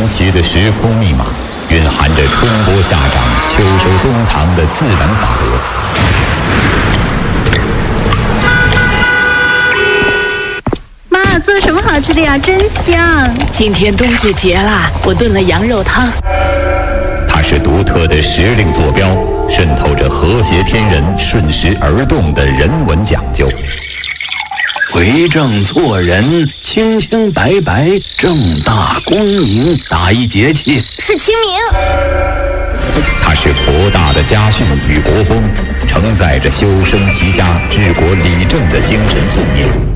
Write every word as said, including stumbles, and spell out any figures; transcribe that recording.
奇的时空密码，蕴含着春播夏长、秋收冬藏的自然法则。 妈，做什么好吃的呀？真香！ 今天冬至节啦，我炖了羊肉汤。 它是独特的时令坐标，渗透着和谐天人、顺时而动的人文讲究。 回正做人，清清白白，正大光明，哪一节气？ 是清明。 它是博大的家训与国风，承载着修身齐家、治国理政的精神信念。